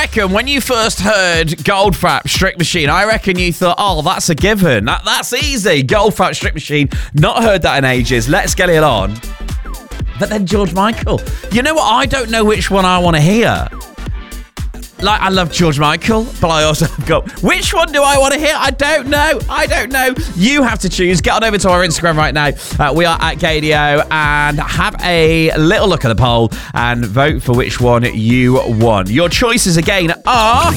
reckon when you first heard Goldfrapp Strict Machine, I reckon you thought, oh, that's a given. That's easy. Goldfrapp Strict Machine. Not heard that in ages. Let's get it on. But then George Michael. You know what? I don't know which one I want to hear. Like, I love George Michael, but I also go, which one do I want to hear? I don't know. You have to choose. Get on over to our Instagram right now. We are at Gaydio, and have a little look at the poll and vote for which one you want. Your choices again are...